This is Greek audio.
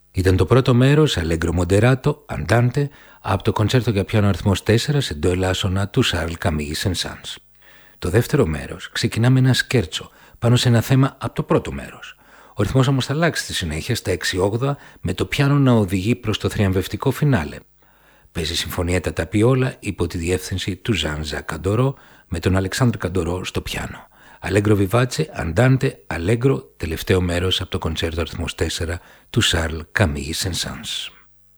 Ήταν το πρώτο μέρος, Allegro moderato, Andante, από το κοντσέρτο για πιάνο αριθμός 4 σε ντο ελάσσονα του Σαρλ Καμίγ Σεν-Σανς. Το δεύτερο μέρος ξεκινά με ένα σκέρτσο πάνω σε ένα θέμα από το πρώτο μέρος. Ο ρυθμός όμως θα αλλάξει στη συνέχεια στα 6/8 με το πιάνο να οδηγεί προς το θριαμβευτικό φινάλε. Παίζει συμφωνία τα πιόλα υπό τη διεύθυνση του Jean-Jacques Καντορό με τον Αλεξάνδρ Καντορό στο πιάνο. Allegro vivace, Andante, Allegro, τελευταίο μέρος από το κοντσέρτο αριθμός 4 του Σαρλ Καμίγ Σεν-Σανς.